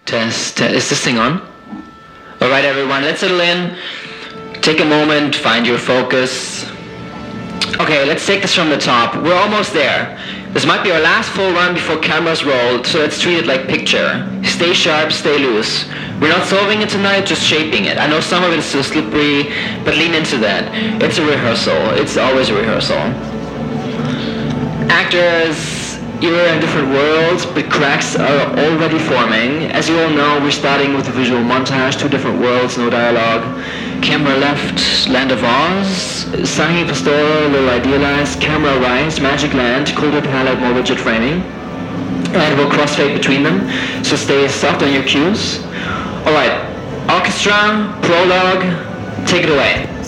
Test. Is this thing on? All right, everyone, let's settle in. Take a moment, find your focus. Okay, let's take this from the top. We're almost there. This might be our last full run before cameras roll, so let's treat it like picture. Stay sharp, stay loose. We're not solving it tonight, just shaping it. I know some of it is still slippery, but lean into that. It's a rehearsal. It's always a rehearsal. Actors, you're in different worlds, but cracks are already forming. As you all know, we're starting with a visual montage, 2 different worlds, no dialogue. Camera left, Land of Oz. Sahi Pastoral, a little idealized. Camera right, Magic Land, colder palette, more rigid framing. And we'll crossfade between them, so stay soft on your cues. Alright, orchestra, prologue, take it away.